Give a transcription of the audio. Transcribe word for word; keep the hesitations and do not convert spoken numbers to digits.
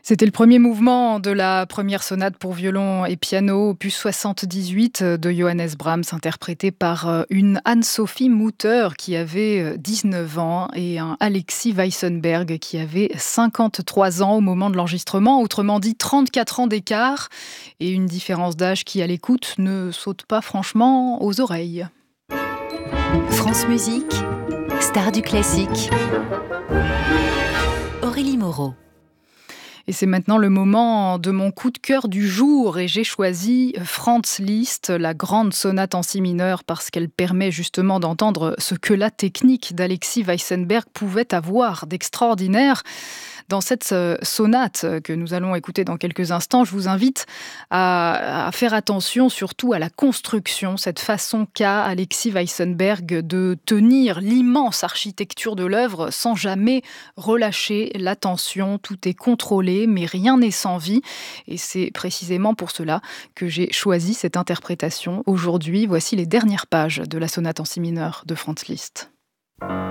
C'était le premier mouvement de la première sonate pour violon et piano, opus soixante-dix-huit de Johannes Brahms, interprété par une Anne-Sophie Mutter qui avait dix-neuf ans et un Alexis Weissenberg qui avait cinquante-trois ans au moment de l'enregistrement. Autrement dit, trente-quatre ans d'écart et une différence d'âge qui, à l'écoute, ne saute pas franchement aux oreilles. France Musique, star du classique. Aurélie Moreau. Et c'est maintenant le moment de mon coup de cœur du jour et j'ai choisi Franz Liszt, la grande sonate en si mineur, parce qu'elle permet justement d'entendre ce que la technique d'Alexis Weissenberg pouvait avoir d'extraordinaire. Dans cette sonate que nous allons écouter dans quelques instants, je vous invite à, à faire attention surtout à la construction, cette façon qu'a Alexis Weissenberg de tenir l'immense architecture de l'œuvre sans jamais relâcher l'attention. Tout est contrôlé, mais rien n'est sans vie. Et c'est précisément pour cela que j'ai choisi cette interprétation. Aujourd'hui, voici les dernières pages de la sonate en si mineur de Franz Liszt.